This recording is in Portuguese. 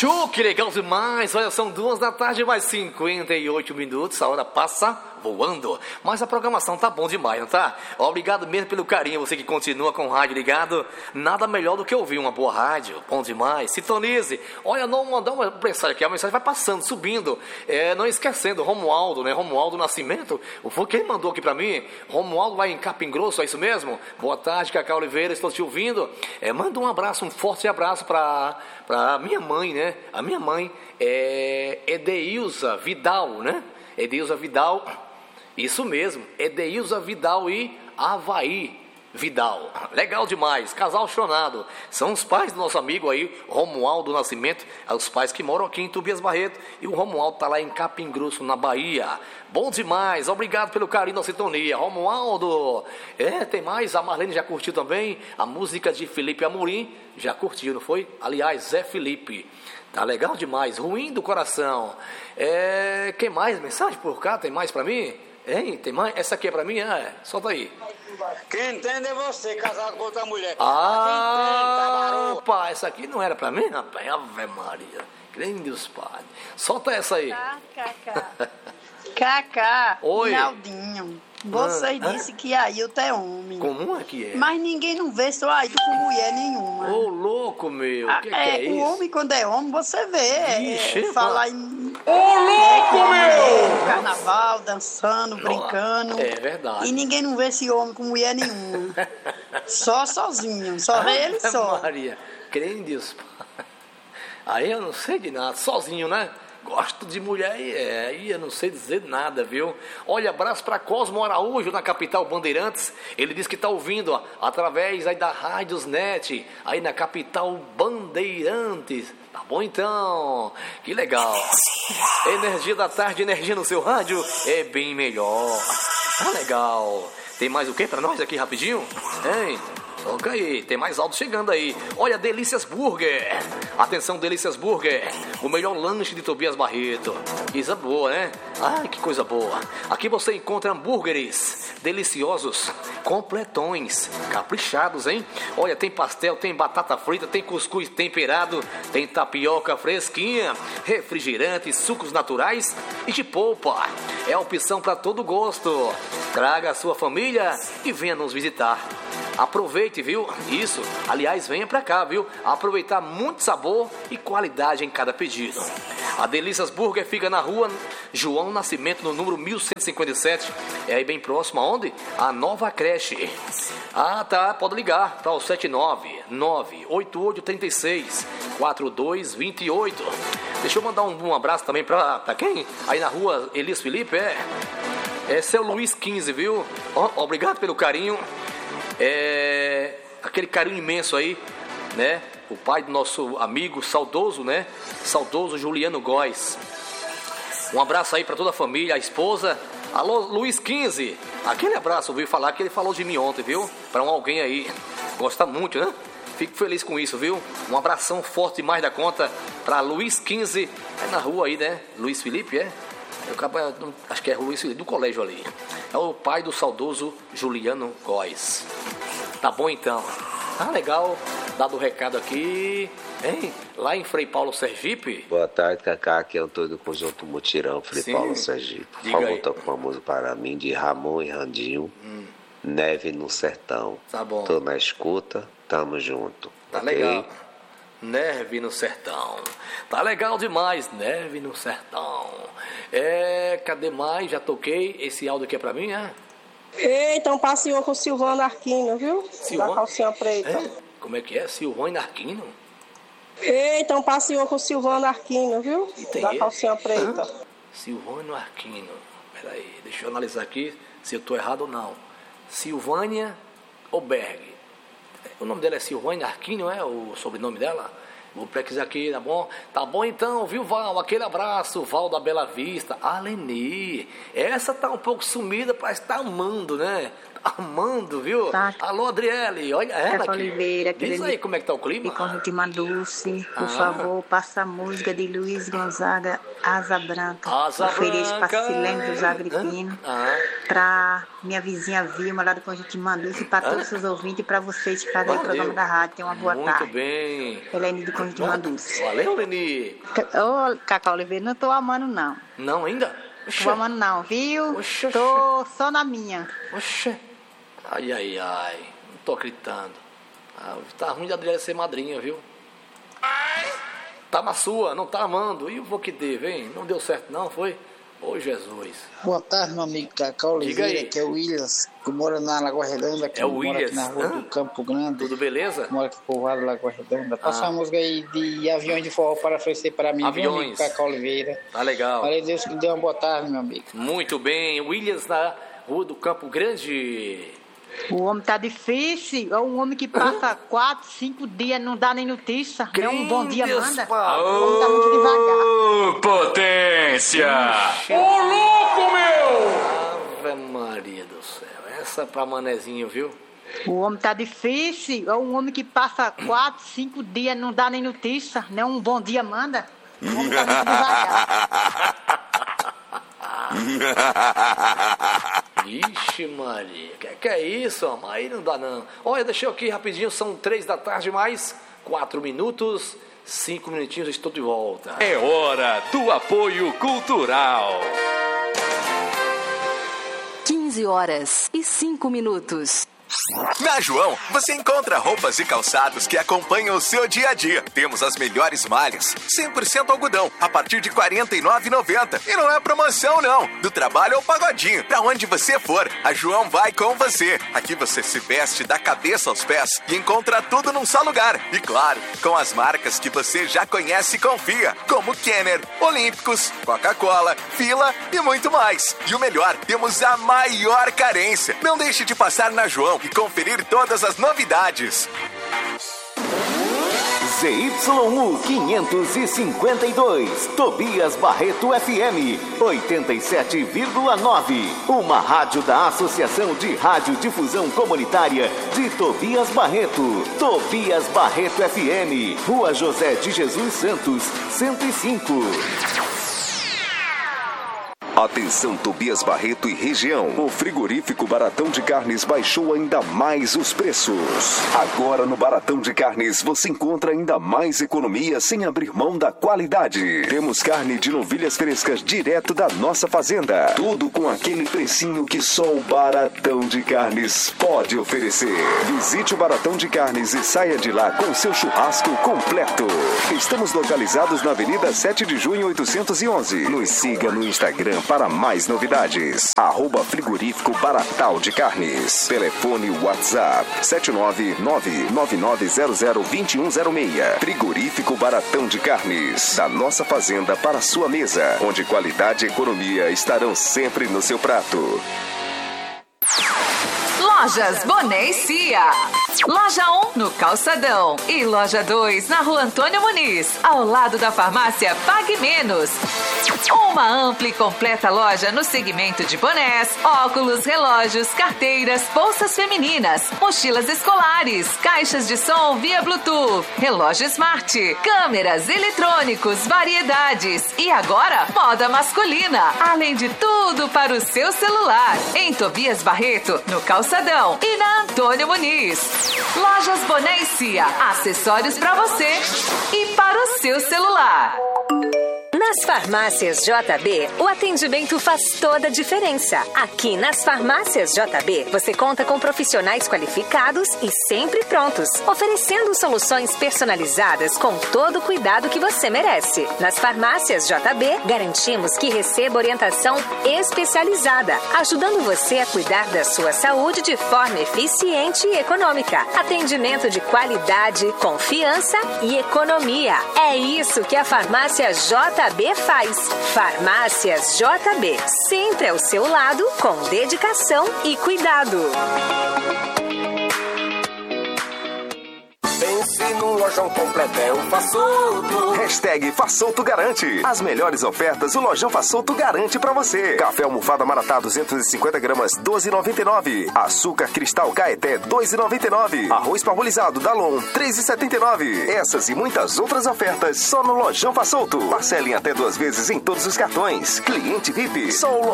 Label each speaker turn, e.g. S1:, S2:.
S1: Show, que legal demais. Olha, são 2 da tarde, mais 58 minutos. A hora passa voando. Mas a programação tá bom demais, não tá? Obrigado mesmo pelo carinho, você que continua com o rádio ligado. Nada melhor do que ouvir uma boa rádio. Bom demais. Sintonize. Olha, não mandar uma mensagem aqui. A mensagem vai passando, subindo. Não esquecendo, Romualdo, né? Romualdo Nascimento. Foi quem mandou aqui pra mim. Romualdo vai em Capim Grosso, é isso mesmo? Boa tarde, Cacá Oliveira, estou te ouvindo. Manda um abraço, um forte abraço pra minha mãe, né? A minha mãe é Edeilza Vidal, né? Edeilza Vidal, isso mesmo, Edeilza Vidal e Avaí Vidal. Legal demais, casal chonado. São os pais do nosso amigo aí, Romualdo Nascimento, os pais que moram aqui em Tobias Barreto, e o Romualdo tá lá em Capim Grosso, na Bahia. Bom demais, obrigado pelo carinho da sintonia, Romualdo. Tem mais, a Marlene já curtiu também a música de Felipe Amorim, já curtiu, não foi? Aliás, Zé Felipe, tá legal demais, Ruim do Coração. Quem mais? Mensagem por cá, tem mais pra mim? Hein? Tem mais? Essa aqui é pra mim? Solta aí.
S2: Quem entende é você, casado com outra mulher.
S1: Opa, essa aqui não era pra mim, rapaz? Ave Maria, grande os padres. Solta essa aí.
S3: Cacá,
S1: oi.
S3: Naldinho, você disse que Ailton é homem.
S1: Como é que é?
S3: Mas ninguém não vê seu Ailton com mulher nenhuma.
S1: Ô, louco, meu, que é isso?
S3: O homem, quando é homem, você vê.
S1: Ixi,
S3: falar em...
S1: Ô, louco, meu!
S3: Carnaval, dançando, brincando.
S1: É verdade.
S3: E ninguém não vê esse homem com mulher nenhuma. Só sozinho, só vê ele só.
S1: Maria, crê em Deus. Aí eu não sei de nada, sozinho, né? Gosto de mulher e eu não sei dizer nada, viu? Olha, abraço para Cosmo Araújo, na capital Bandeirantes. Ele diz que está ouvindo através aí da Rádios Net, aí na capital Bandeirantes. Tá bom então? Que legal. Energia da tarde, energia no seu rádio é bem melhor. Tá legal. Tem mais o que para nós aqui rapidinho? Hein? Ok, aí, tem mais áudio chegando aí. Olha, Delícias Burger. Atenção, Delícias Burger. O melhor lanche de Tobias Barreto. Coisa boa, né? Ai, que coisa boa. Aqui você encontra hambúrgueres deliciosos, completões, caprichados, hein? Olha, tem pastel, tem batata frita, tem cuscuz temperado, tem tapioca fresquinha, refrigerantes, sucos naturais e de polpa. É a opção para todo gosto. Traga a sua família e venha nos visitar. Aproveite, viu? Isso. Aliás, venha pra cá, viu? Aproveitar muito sabor e qualidade em cada pedido. A Delícias Burger fica na rua João Nascimento, no número 1157. É aí bem próximo aonde? A nova creche. Tá. Pode ligar para o 79988364228. Deixa eu mandar um abraço também pra quem? Aí na rua Elias Felipe, é seu Luiz 15, viu? Obrigado pelo carinho. Aquele carinho imenso aí, né? O pai do nosso amigo saudoso, né? Saudoso Juliano Góes. Um abraço aí para toda a família, a esposa. Alô, Luiz 15. Aquele abraço, ouvi falar que ele falou de mim ontem, viu? Para alguém aí. Gosta muito, né? Fico feliz com isso, viu? Um abração forte demais da conta para Luiz 15. É na rua aí, né? Luiz Felipe, acho que é Luiz Felipe, do colégio ali. É o pai do saudoso Juliano Góes. Tá bom então. Tá legal. Dado o recado aqui. Hein? Lá em Frei Paulo, Sergipe.
S4: Boa tarde, Cacá. Aqui é o Antônio do Conjunto Mutirão, Frei Paulo, Sergipe. Vamos tocar uma música para mim de Ramon e Randinho. Neve no Sertão.
S1: Tá bom.
S4: Tô na escuta, tamo junto.
S1: Tá
S4: okay?
S1: Legal. Neve no Sertão. Tá legal demais. Neve no Sertão. Cadê mais? Já toquei. Esse áudio aqui é pra mim,
S5: Eita, um passeio com o Silvano Arquino, viu?
S1: Silvano?
S5: Da calcinha preta.
S1: Como é que é? Silvano Arquino?
S5: Eita, um passeio com o Silvano Arquino, viu? Da calcinha preta.
S1: Silvano Arquino. Peraí, deixa eu analisar aqui se eu tô errado ou não. Silvânia Oberg. O nome dela é Silvânia Arquino, o sobrenome dela? Vou pesquisar aqui, tá bom? Tá bom então, viu, Val? Aquele abraço, Val da Bela Vista. Aleni. Essa tá um pouco sumida, parece que tá amando, né? Amando, viu?
S6: Tá.
S1: Alô, Adriele, olha ela aqui.
S6: Oliveira,
S1: diz aí como é que tá o clima.
S6: E com Ritma Dulce, por favor, passa a música de Luiz Gonzaga, Asa Branca.
S1: Asa
S6: Ofereço
S1: Branca.
S6: para Silêncio dos Agripinos, para minha vizinha Vilma, lá do Conjunto Dulce, para todos os ouvintes e para vocês de casa. ligada no programa da rádio. Tem uma boa tarde.
S1: Muito bem.
S6: Helene do Conde de Manduce.
S1: Valeu, Leni.
S6: Ô, Cacau Oliveira, não tô amando, não.
S1: Não ainda?
S6: Tô amando, não, viu? Tô só na minha.
S1: Oxê. Ai, ai, ai. Não tô acreditando. Tá ruim de Adriana ser madrinha, viu? Tá na sua, não tá amando. E o vô que teve, hein? Não deu certo, não, foi? Ô, Jesus.
S7: Boa tarde, meu amigo Cacau Oliveira, que é o Williams, que mora na Lagoa Redonda, que mora aqui na rua do Campo Grande.
S1: Tudo beleza?
S7: Mora aqui povoado Lagoa Redonda. Passa uma música aí de Aviões de Forró para oferecer para mim, meu amigo Cacau Oliveira.
S1: Tá legal.
S7: Valeu, Deus que dê uma boa tarde, meu amigo.
S1: Muito bem, Williams na rua do Campo Grande.
S6: O homem tá difícil. É um homem que passa 4, 5 dias, não dá nem notícia. Não é um bom dia, manda. O homem tá muito devagar.
S8: Potência! Ô, louco, meu!
S1: Ave Maria do céu. Essa é pra manezinho, viu?
S6: O homem tá difícil. É um homem que passa 4, 5 dias, não dá nem notícia. Não é um bom dia, manda. O homem tá muito devagar.
S1: Ixi, Maria, que é isso? Aí não dá não. Olha, deixa eu aqui rapidinho, são 3 da tarde mais 4 minutos, 5 minutinhos, estou de volta.
S8: É hora do apoio cultural.
S9: 15 horas e 5 minutos.
S10: Na João, você encontra roupas e calçados que acompanham o seu dia a dia. Temos as melhores malhas, 100% algodão, a partir de R$ 49,90. E não é promoção, não. Do trabalho ao pagodinho, pra onde você for, a João vai com você. Aqui você se veste da cabeça aos pés e encontra tudo num só lugar. E claro, com as marcas que você já conhece e confia, como Kenner, Olímpicos, Coca-Cola, Fila e muito mais. E o melhor, temos a maior carência. Não deixe de passar na João e conferir todas as novidades.
S11: ZYU 552, Tobias Barreto FM 87,9. Uma rádio da Associação de Radiodifusão Comunitária de Tobias Barreto. Tobias Barreto FM, Rua José de Jesus Santos, 105.
S12: Atenção, Tobias Barreto e região. O frigorífico Baratão de Carnes baixou ainda mais os preços. Agora no Baratão de Carnes você encontra ainda mais economia sem abrir mão da qualidade. Temos carne de novilhas frescas direto da nossa fazenda. Tudo com aquele precinho que só o Baratão de Carnes pode oferecer. Visite o Baratão de Carnes e saia de lá com seu churrasco completo. Estamos localizados na Avenida 7 de Junho 811. Nos siga no Instagram para mais novidades. @frigorífico Baratal de Carnes. Telefone WhatsApp 79999002106. Frigorífico Baratão de Carnes. Da nossa fazenda para a sua mesa, onde qualidade e economia estarão sempre no seu prato.
S13: Lojas Boné e Cia. Loja 1 no Calçadão e Loja 2 na Rua Antônio Muniz, ao lado da farmácia Pague Menos. Uma ampla e completa loja no segmento de bonés, óculos, relógios, carteiras, bolsas femininas, mochilas escolares, caixas de som via Bluetooth, relógio smart, câmeras, eletrônicos, variedades e agora moda masculina, além de tudo para o seu celular. Em Tobias Barreto, no Calçadão e na Antônio Muniz. Lojas Boné e Cia, acessórios para você e para o seu celular.
S14: Nas farmácias JB, o atendimento faz toda a diferença. Aqui nas farmácias JB, você conta com profissionais qualificados e sempre prontos, oferecendo soluções personalizadas com todo o cuidado que você merece. Nas farmácias JB, garantimos que receba orientação especializada, ajudando você a cuidar da sua saúde de forma eficiente e econômica. Atendimento de qualidade, confiança e economia. É isso que a farmácia JB faz. Farmácias JB, sempre ao seu lado, com dedicação e cuidado.
S15: Pense num lojão completo, é o Façolto.
S12: Hashtag Façolto Garante. As melhores ofertas o Lojão Façolto garante pra você. Café almofada Maratá 250 gramas, 12,99. Açúcar cristal Caeté, 2,99. Arroz parbolizado Dalon, 3,79. Essas e muitas outras ofertas só no Lojão Façolto. Parcelem até 2 vezes em todos os cartões. Cliente VIP, só o